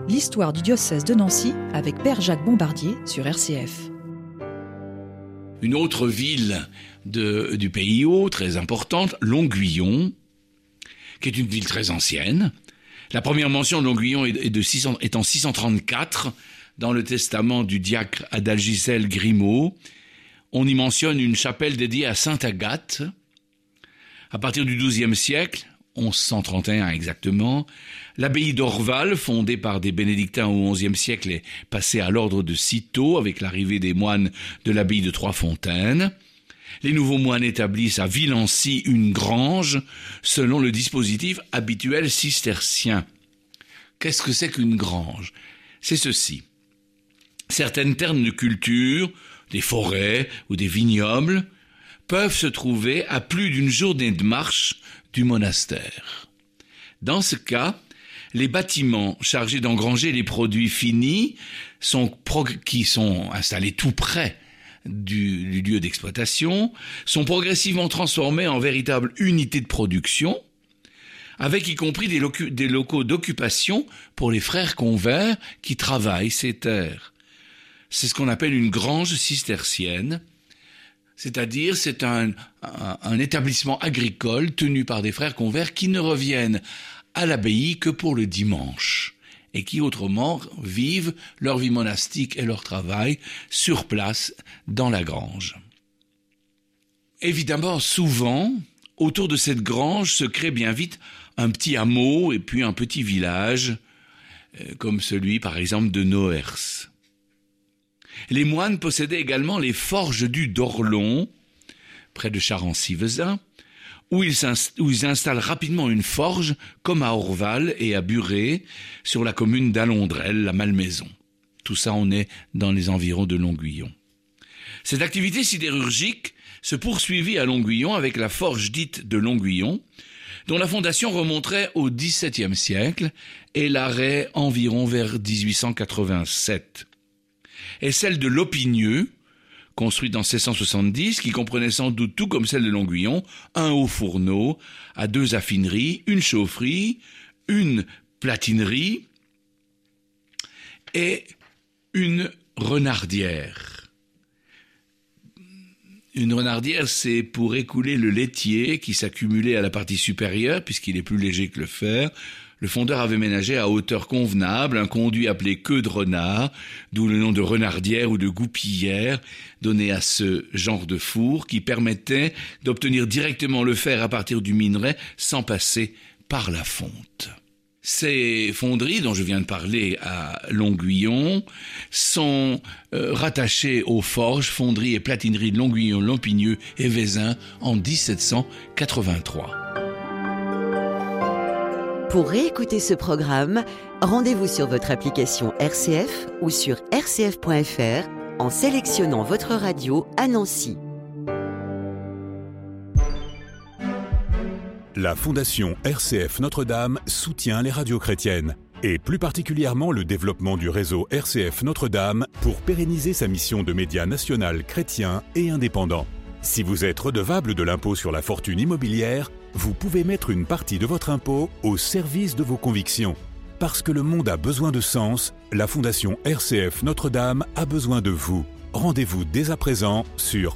l'histoire du diocèse de Nancy avec Père Jacques Bombardier sur RCF. Une autre ville du Pays Haut, très importante, Longuyon, qui est une ville très ancienne. La première mention de Longuyon est en 634, dans le testament du diacre Adalgisel Grimaud. On y mentionne une chapelle dédiée à Sainte Agathe. À partir du XIIe siècle, 1131 exactement, l'abbaye d'Orval, fondée par des bénédictins au XIe siècle, est passée à l'ordre de Cîteaux avec l'arrivée des moines de l'abbaye de Trois-Fontaines. Les nouveaux moines établissent à Villency une grange selon le dispositif habituel cistercien. Qu'est-ce que c'est qu'une grange ? C'est ceci. Certaines terres de culture, des forêts ou des vignobles, peuvent se trouver à plus d'une journée de marche du monastère. Dans ce cas, les bâtiments chargés d'engranger les produits finis qui sont installés tout près du lieu d'exploitation sont progressivement transformés en véritables unités de production, avec y compris des locaux d'occupation pour les frères convers qui travaillent ces terres. C'est ce qu'on appelle une grange cistercienne, c'est-à-dire c'est un établissement agricole tenu par des frères convers qui ne reviennent à l'abbaye que pour le dimanche et qui autrement vivent leur vie monastique et leur travail sur place dans la grange. Évidemment, souvent, autour de cette grange se crée bien vite un petit hameau et puis un petit village, comme celui par exemple de Noers. Les moines possédaient également les forges du Dorlon, près de Charency-Vezin, où ils installent rapidement une forge, comme à Orval et à Buret, sur la commune d'Alondrel, la Malmaison. Tout ça, on est dans les environs de Longuyon. Cette activité sidérurgique se poursuivit à Longuyon avec la forge dite de Longuyon, dont la fondation remonterait au XVIIe siècle et l'arrêt environ vers 1887. Et celle de Lopigneux, construite en 1670, qui comprenait sans doute tout comme celle de Longuyon, un haut fourneau, à 2 affineries, une chaufferie, une platinerie et une renardière. Une renardière, c'est pour écouler le laitier qui s'accumulait à la partie supérieure, puisqu'il est plus léger que le fer. Le fondeur avait ménagé à hauteur convenable un conduit appelé queue de renard, d'où le nom de renardière ou de goupillière donné à ce genre de four qui permettait d'obtenir directement le fer à partir du minerai sans passer par la fonte. Ces fonderies dont je viens de parler à Longuyon sont rattachées aux forges, fonderies et platineries de Longuyon, Lopigneux et Vezin en 1783. Pour réécouter ce programme, rendez-vous sur votre application RCF ou sur rcf.fr en sélectionnant votre radio à Nancy. La Fondation RCF Notre-Dame soutient les radios chrétiennes et plus particulièrement le développement du réseau RCF Notre-Dame pour pérenniser sa mission de média national chrétien et indépendant. Si vous êtes redevable de l'impôt sur la fortune immobilière, vous pouvez mettre une partie de votre impôt au service de vos convictions. Parce que le monde a besoin de sens, la Fondation RCF Notre-Dame a besoin de vous. Rendez-vous dès à présent sur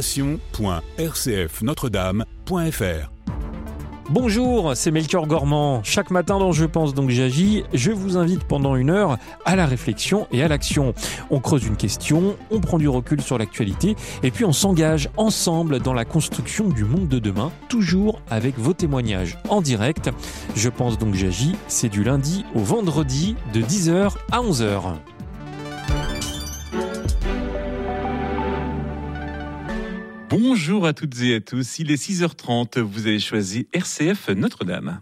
fondation.rcfnotredame.fr. Bonjour, c'est Melchior Gormand. Chaque matin dans Je pense donc j'agis, je vous invite pendant 1 heure à la réflexion et à l'action. On creuse une question, on prend du recul sur l'actualité et puis on s'engage ensemble dans la construction du monde de demain, toujours avec vos témoignages en direct. Je pense donc j'agis, c'est du lundi au vendredi de 10h à 11h. Bonjour à toutes et à tous, il est 6h30, vous avez choisi RCF Notre-Dame.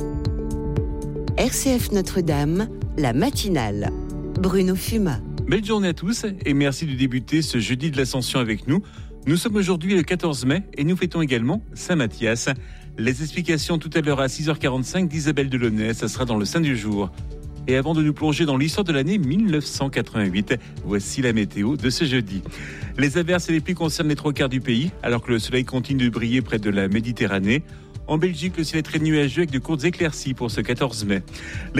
RCF Notre-Dame, la matinale. Bruno Fuma. Belle journée à tous et merci de débuter ce jeudi de l'Ascension avec nous. Nous sommes aujourd'hui le 14 mai et nous fêtons également Saint-Matthias. Les explications tout à l'heure à 6h45 d'Isabelle Delaunay, ça sera dans le Saint du jour. Et avant de nous plonger dans l'histoire de l'année 1988, voici la météo de ce jeudi. Les averses et les pluies concernent les 3/4 du pays, alors que le soleil continue de briller près de la Méditerranée. En Belgique, le ciel est très nuageux avec de courtes éclaircies pour ce 14 mai.